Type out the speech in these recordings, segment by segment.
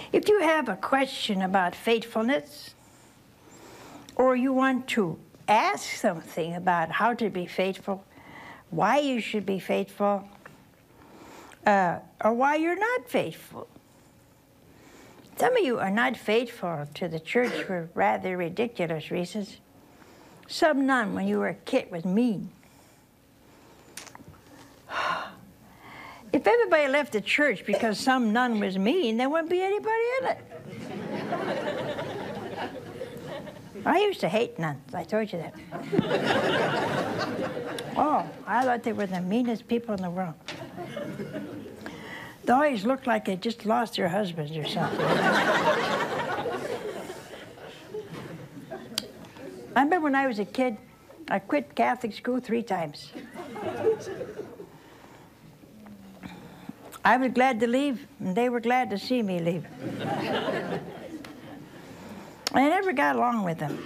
If you have a question about faithfulness, or you want to ask something about how to be faithful, why you should be faithful, or why you're not faithful. Some of you are not faithful to the church for rather ridiculous reasons. Some nun, when you were a kid, was mean. If everybody left the church because some nun was mean, there wouldn't be anybody in it. I used to hate nuns, I told you that. Oh, I thought they were the meanest people in the world. They always looked like they just lost their husbands or something. I remember when I was a kid, I quit Catholic school 3 times. I was glad to leave, and they were glad to see me leave. I never got along with them.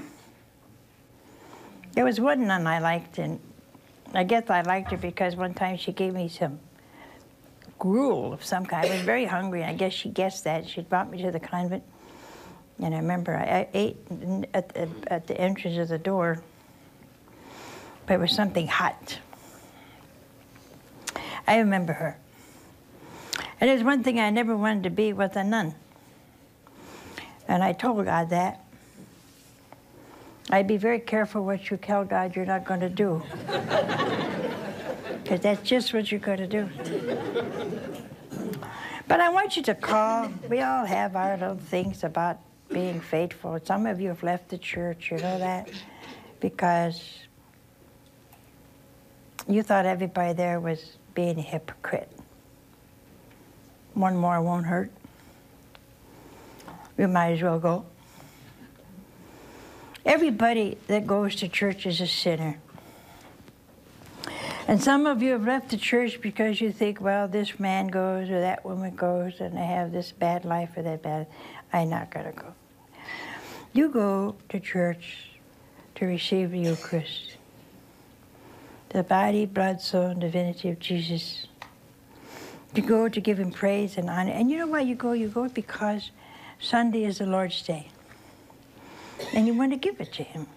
There was one nun I liked, and I guess I liked her because one time she gave me some gruel of some kind. I was very hungry, and I guess she guessed that. She brought me to the convent, and I remember I ate at the entrance of the door, but it was something hot. I remember her. And there's one thing I never wanted to be was a nun. And I told God that. I'd be very careful what you tell God you're not going to do. Because that's just what you're going to do. But I want you to call. We all have our little things about being faithful. Some of you have left the church, you know that, because you thought everybody there was being a hypocrite. One more won't hurt. We might as well go. Everybody that goes to church is a sinner. And some of you have left the church because you think, well, this man goes or that woman goes and they have this bad life or that bad. I'm not going to go. You go to church to receive the Eucharist, the body, blood, soul, and divinity of Jesus. You go to give him praise and honor. And you know why you go? You go because Sunday is the Lord's Day. And you want to give it to him.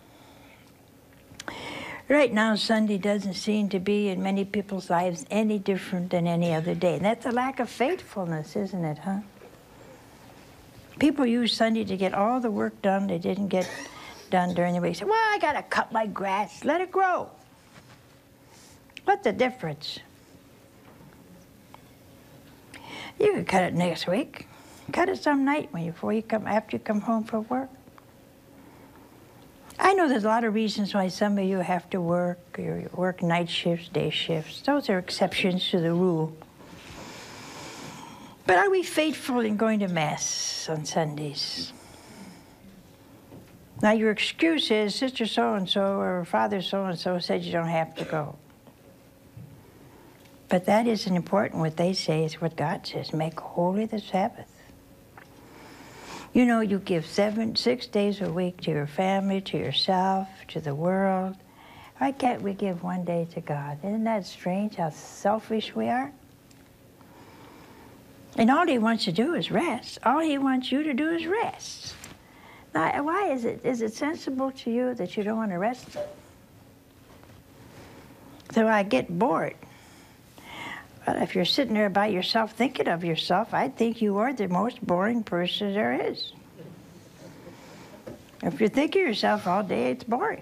Right now, Sunday doesn't seem to be in many people's lives any different than any other day. And that's a lack of faithfulness, isn't it, huh? People use Sunday to get all the work done they didn't get done during the week. Say, well, I got to cut my grass. Let it grow. What's the difference? You can cut it next week. Cut it some night after you come home from work. I know there's a lot of reasons why some of you have to work. You work night shifts, day shifts. Those are exceptions to the rule. But are we faithful in going to Mass on Sundays? Now your excuse is Sister so-and-so or Father so-and-so said you don't have to go. But that isn't important. What they say is what God says. Make holy the Sabbath. You know, you give 6 days a week to your family, to yourself, to the world. Why can't we give 1 day to God? Isn't that strange how selfish we are? And all he wants to do is rest. All he wants you to do is rest. Now, why is it sensible to you that you don't want to rest? So I get bored. But if you're sitting there by yourself thinking of yourself, I think you are the most boring person there is. If you think of yourself all day, it's boring.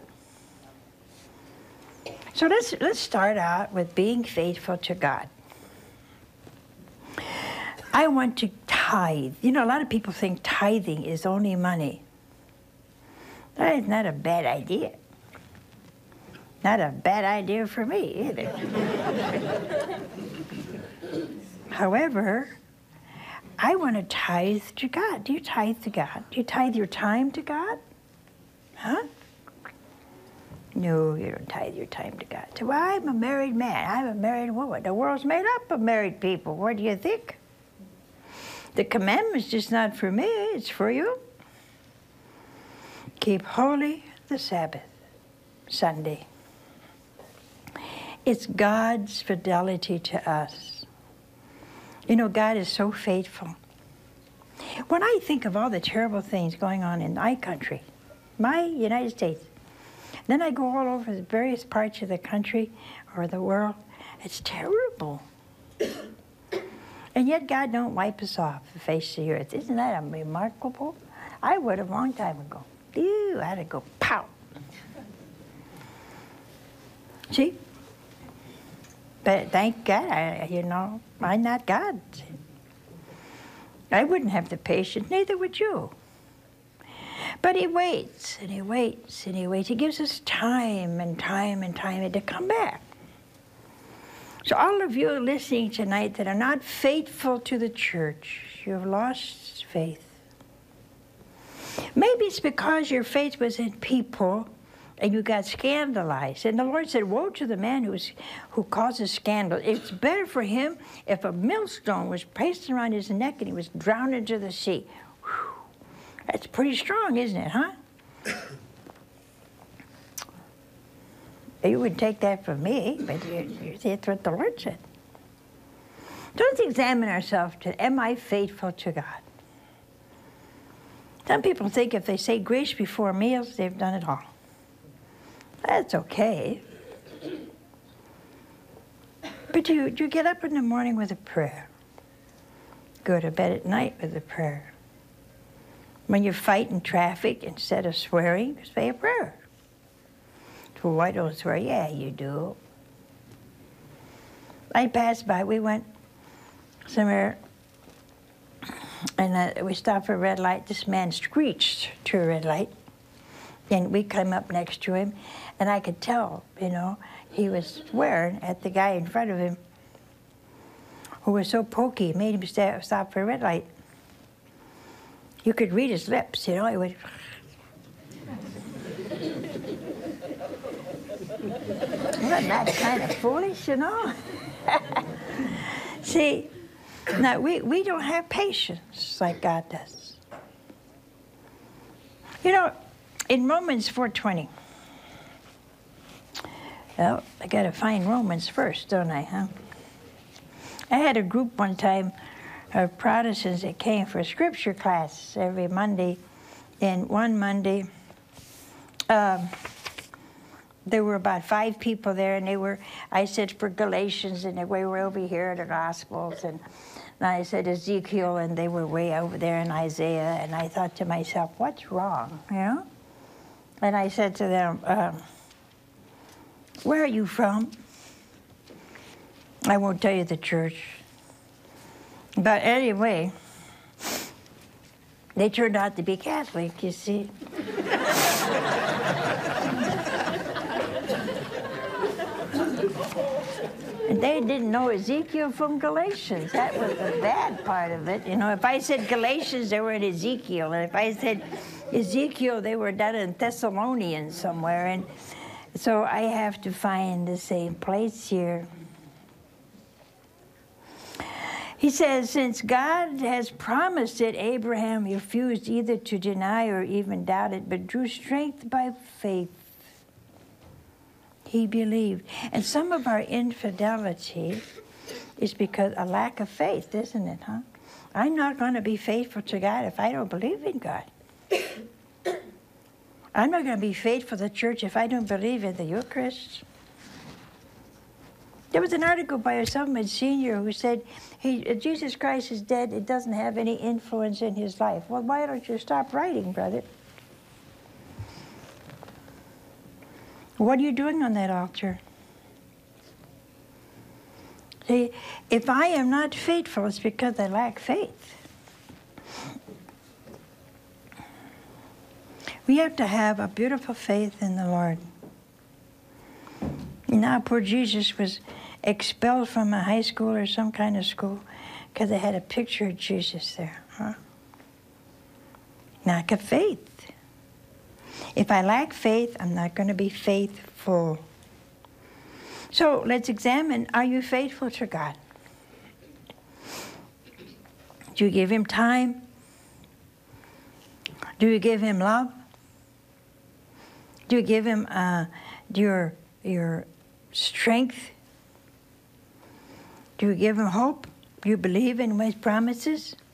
So let's start out with being faithful to God. I want to tithe. You know, a lot of people think tithing is only money. That is not a bad idea. Not a bad idea for me either. However, I want to tithe to God. Do you tithe to God? Do you tithe your time to God? Huh? No, you don't tithe your time to God. So, well, I'm a married man. I'm a married woman. The world's made up of married people. What do you think? The commandment's just not for me. It's for you. Keep holy the Sabbath, Sunday. It's God's fidelity to us. You know, God is so faithful. When I think of all the terrible things going on in my country, my United States, then I go all over the various parts of the country or the world, it's terrible. And yet God don't wipe us off the face of the earth. Isn't that remarkable? I would have a long time ago. Ew, I'd have go pow. See? But thank God, I'm not God. I wouldn't have the patience, neither would you. But he waits, and he waits, and he waits. He gives us time and time and time to come back. So all of you listening tonight that are not faithful to the church, you have lost faith. Maybe it's because your faith was in people and you got scandalized. And the Lord said, woe to the man who causes scandal. It's better for him if a millstone was placed around his neck and he was drowned into the sea. Whew. That's pretty strong, isn't it, huh? You would take that from me, but that's what the Lord said. So let's examine ourselves. Am I faithful to God? Some people think if they say grace before meals, they've done it all. That's okay. But do you get up in the morning with a prayer? Go to bed at night with a prayer. When you fight in traffic, instead of swearing, say a prayer. Well, I don't swear. Yeah, you do. I passed by. We went somewhere, and we stopped for a red light. This man screeched to a red light, and we came up next to him, and I could tell, he was swearing at the guy in front of him who was so pokey, made him stop for a red light. You could read his lips, he would... Wasn't that kind of foolish, See, now we don't have patience like God does. In Romans 4:20, well, I got to find Romans first, don't I, huh? I had a group one time of Protestants that came for a scripture class every Monday, and one Monday, there were about 5 people there, and I said for Galatians, and they were over here in the Gospels, and I said Ezekiel, and they were way over there in Isaiah, and I thought to myself, what's wrong, And I said to them, where are you from? I won't tell you the church. But anyway, they turned out to be Catholic, you see. And they didn't know Ezekiel from Galatians. That was the bad part of it. If I said Galatians, they were in Ezekiel. And if I said Ezekiel, they were down in Thessalonians somewhere. And so I have to find the same place here. He says, since God has promised it, Abraham refused either to deny or even doubt it, but drew strength by faith. He believed. And some of our infidelity is because a lack of faith, isn't it, huh? I'm not going to be faithful to God if I don't believe in God. I'm not going to be faithful to the church if I don't believe in the Eucharist. There was an article by Osama Sr. who said, Jesus Christ is dead, it doesn't have any influence in his life. Well, why don't you stop writing, brother? What are you doing on that altar? See, if I am not faithful, it's because I lack faith. We have to have a beautiful faith in the Lord. Now, poor Jesus was expelled from a high school or some kind of school because they had a picture of Jesus there, huh? Lack of faith. If I lack faith, I'm not going to be faithful. So let's examine, are you faithful to God? Do you give him time? Do you give him love? Do you give him your strength? Do you give him hope? Do you believe in his promises?